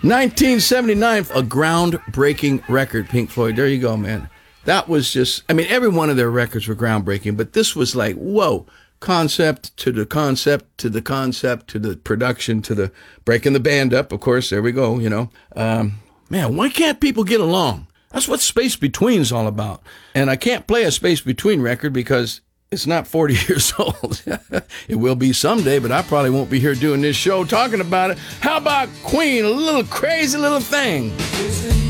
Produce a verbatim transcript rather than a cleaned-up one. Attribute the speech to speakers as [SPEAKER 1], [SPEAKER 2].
[SPEAKER 1] nineteen seventy-nine, a groundbreaking record, Pink Floyd. There you go, man. That was just, I mean, every one of their records were groundbreaking, but this was like, whoa, concept to the concept to the concept to the production to the breaking the band up. Of course, there we go, you know. Um, man, why can't people get along? That's what Space Between is all about. And I can't play a Space Between record because it's not forty years old. It will be someday, but I probably won't be here doing this show talking about it. How about Queen, a little crazy little thing?